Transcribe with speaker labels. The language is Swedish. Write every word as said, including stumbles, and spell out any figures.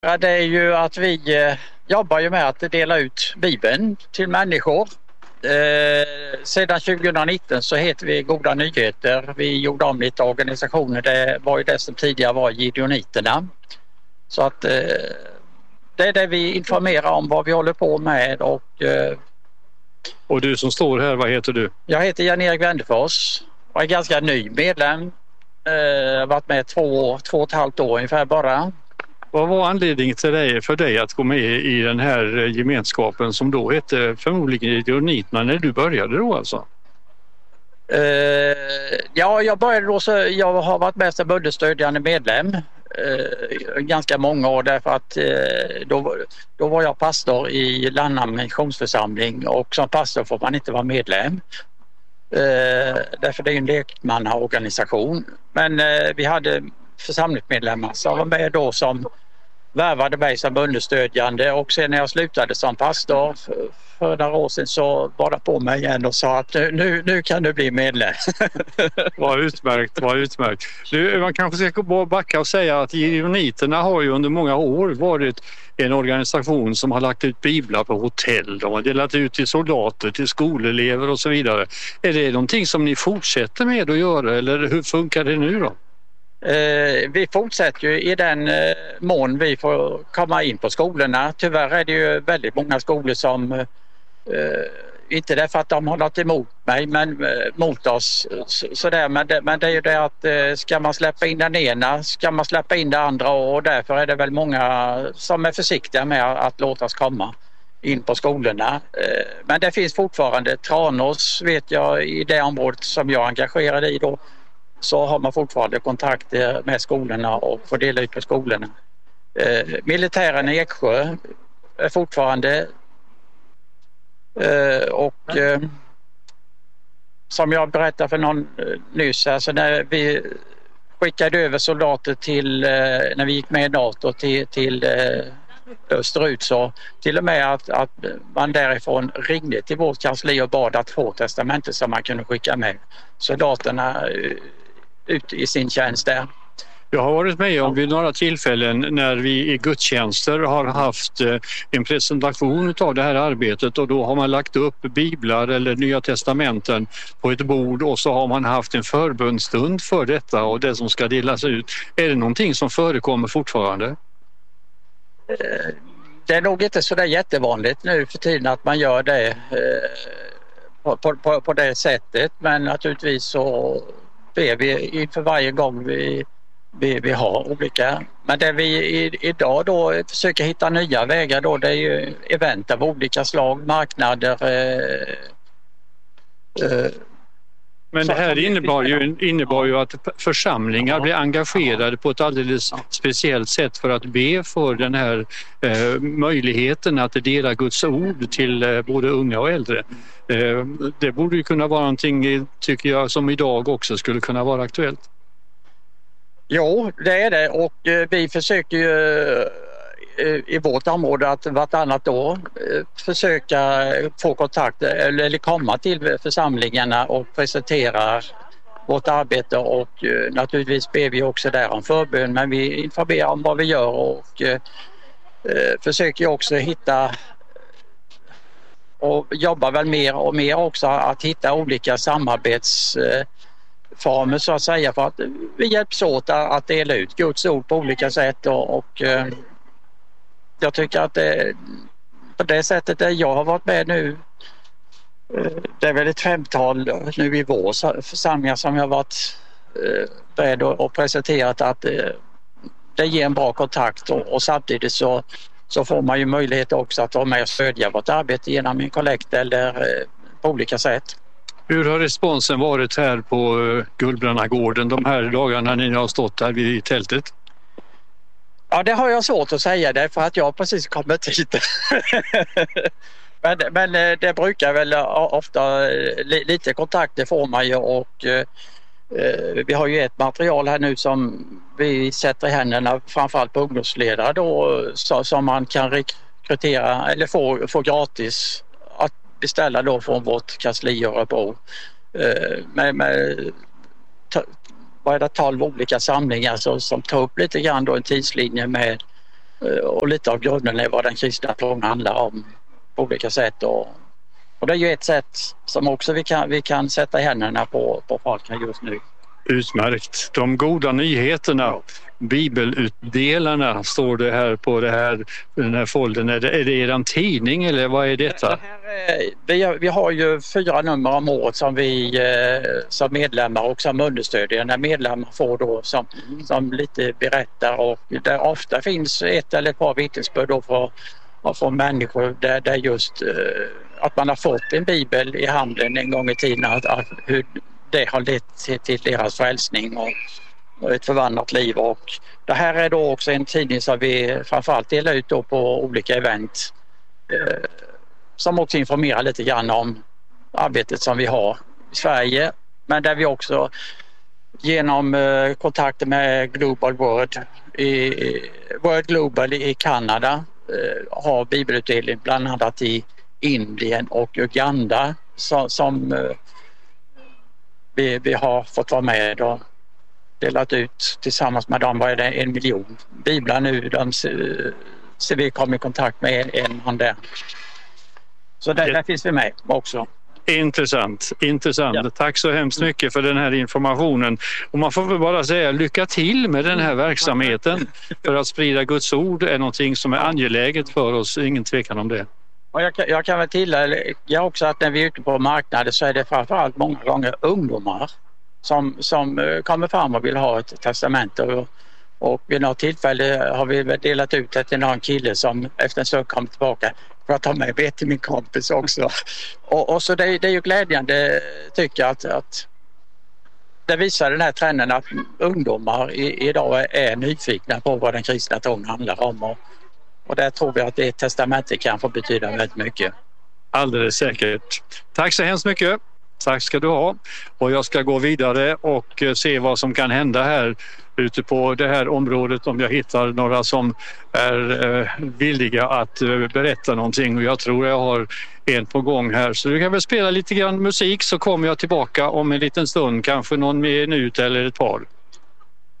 Speaker 1: Ja, det är ju att vi eh, jobbar ju med att dela ut Bibeln till människor. Eh, sedan tjugonitton så heter vi Goda Nyheter. Vi gjorde om lite organisationer. Det var ju det som tidigare var Gideoniterna. Så att eh, det är det vi informerar om vad vi håller på med. Och, eh,
Speaker 2: och du som står här, vad heter du?
Speaker 1: Jag heter Jan-Erik Wendefors och är ganska ny medlem. Jag har varit med två, två och ett halvt år ungefär bara.
Speaker 2: Vad var anledningen till dig, för dig att gå med i den här gemenskapen som då hette förmodligen Gideoniterna när du började då alltså?
Speaker 1: Uh, ja, jag började då så jag har varit med som understödjande medlem uh, ganska många år därför att uh, då, då var jag pastor i Landhamn missionsförsamling och som pastor får man inte vara medlem. Uh, därför det är en lekmannaorganisation. Men uh, vi hade församlingsmedlemmar som var med då som värvade mig som understödjande och sen när jag slutade som pastor för, för några år sedan så var det på mig igen och sa att nu, nu kan du bli medlem.
Speaker 2: Vad utmärkt, vad utmärkt. Du, man kanske ska backa och säga att Gideoniterna har ju under många år varit en organisation som har lagt ut biblar på hotell. De har delat ut till soldater, till skolelever och så vidare. Är det någonting som ni fortsätter med att göra eller hur funkar det nu då?
Speaker 1: Eh, vi fortsätter ju i den eh, mån vi får komma in på skolorna. Tyvärr är det ju väldigt många skolor som, eh, inte därför att de har något emot mig, men eh, mot oss. Så, sådär. Men, det, men det är ju det att eh, ska man släppa in den ena, ska man släppa in det andra och därför är det väl många som är försiktiga med att låta oss komma in på skolorna. Eh, men det finns fortfarande Tranås, vet jag, i det området som jag är engagerad i då. Så har man fortfarande kontakter med skolorna och får dela ut på skolorna. Eh, militären i Eksjö är fortfarande eh, och eh, som jag berättade för någon eh, nyss, alltså när vi skickade över soldater till, eh, när vi gick med i NATO till, till eh, österut så till och med att, att man därifrån ringde till vårt kansli och bad att få testamentet som man kunde skicka med soldaterna eh, ut i sin tjänst där.
Speaker 2: Jag har varit med om vid några tillfällen när vi i gudstjänster har haft en presentation av det här arbetet och då har man lagt upp biblar eller nya testamenten på ett bord och så har man haft en förbönstund för detta och det som ska delas ut. Är det någonting som förekommer fortfarande?
Speaker 1: Det är nog inte så där jättevanligt nu för tiden att man gör det på, på, på det sättet, men naturligtvis så ber vi inför varje gång vi, vi, vi har olika. Men det vi i, idag då försöker hitta nya vägar då, det är ju event av olika slag, marknader. Eh, eh,
Speaker 2: Men det här innebar ju, innebar ju att församlingar blir engagerade på ett alldeles speciellt sätt för att be för den här eh, möjligheten att dela Guds ord till eh, både unga och äldre. Eh, det borde ju kunna vara någonting, tycker jag, som idag också skulle kunna vara aktuellt.
Speaker 1: Jo, det är det och eh, vi försöker ju eh, i vårt område att vartannat år eh, försöka få kontakt eller, eller komma till församlingarna och presentera vårt arbete och eh, naturligtvis ber vi också där om förbön, men vi informerar om vad vi gör och eh, försöker också hitta och jobbar väl mer och mer också att hitta olika samarbetsformer så att säga för att vi hjälps åt att dela ut Guds ord på olika sätt och, och jag tycker att det, på det sättet där jag har varit med nu, det är väl ett femtal nu i vår församlingar som jag har varit med och presenterat att det ger en bra kontakt och, och samtidigt så så får man ju möjlighet också att vara med och stödja vårt arbete genom en kollekt eller eh, på olika sätt.
Speaker 2: Hur har responsen varit här på Gullbrannagården de här dagarna ni har stått här vid tältet?
Speaker 1: Ja, det har jag svårt att säga det för att jag precis kommit hit. men, men det brukar väl ofta, lite kontakter får man ju och eh, vi har ju ett material här nu som vi sätter i händerna framförallt på ungdomsledare då, så, som man kan rekrytera eller få, få gratis att beställa då från vårt kansli i Örebro. Med, med vad är det, tolv olika samlingar så, som tar upp lite grann då en tidslinje med och lite av grunden är vad den kristna tron handlar om på olika sätt. Och, och det är ju ett sätt som också vi kan, vi kan sätta i händerna på, på folk här just nu.
Speaker 2: Utmärkt. De goda nyheterna, bibelutdelarna står det här på det här, den här foldern. Är det, är det er tidning eller vad är detta?
Speaker 1: Det här är, vi, vi har ju fyra nummer om året som vi som medlemmar och som understödjer. När medlemmar får då som, som lite berättar och där ofta finns ett eller ett par vittnesbörd då för, för människor där, där just att man har fått en bibel i handen en gång i tiden, att, att hur det har lett till, till deras frälsning och, och ett förvandlat liv. Och det här är då också en tidning som vi framförallt delar ut då på olika event eh, som också informerar lite grann om arbetet som vi har i Sverige, men där vi också genom eh, kontakter med Global World i World Global i Kanada eh, har bibelutdelning bland annat i Indien och Uganda som, som eh, Vi, vi har fått vara med och delat ut tillsammans med dem, vad är det, en miljon biblar nu. De ser vi kommer i kontakt med en man där. Så där, där finns vi med också.
Speaker 2: Intressant, intressant. Ja. Tack så hemskt mycket för den här informationen. Och man får väl bara säga lycka till med den här verksamheten. För att sprida Guds ord är någonting som är angeläget för oss, ingen tvekan om det.
Speaker 1: Och jag, jag kan väl tillägga också att när vi är ute på marknaden så är det framförallt många gånger ungdomar som, som kommer fram och vill ha ett testamente. Och, och vid något tillfälle har vi delat ut det till någon kille som efter en stund kom tillbaka för att ta med det till min kompis också. Och, och så det, det är ju glädjande, tycker jag, att, att det visar den här trenden att ungdomar i, idag är nyfikna på vad den kristna tron handlar om. Och, Och där tror vi att det testamentet kan få betyda väldigt mycket.
Speaker 2: Alldeles säkert. Tack så hemskt mycket. Tack ska du ha. Och jag ska gå vidare och se vad som kan hända här ute på det här området, om jag hittar några som är eh, villiga att eh, berätta någonting. Och jag tror jag har en på gång här. Så du kan väl spela lite grann musik, så kommer jag tillbaka om en liten stund, kanske någon minut eller ett par.